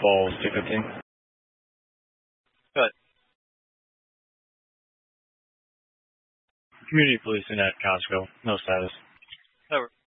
Falls 215. Good. Community policing at Costco. No status. Over.